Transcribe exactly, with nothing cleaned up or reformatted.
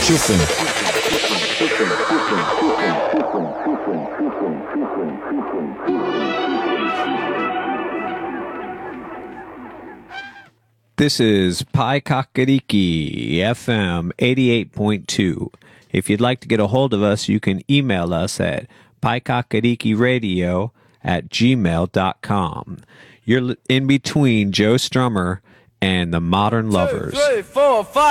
This is Pi Kakariki, F M eighty-eight point two. If you'd like to get a hold of us, you can email us at pikakarikiradio at gmail dot com. You're in between Joe Strummer and the Modern Lovers. Two, three, four, five.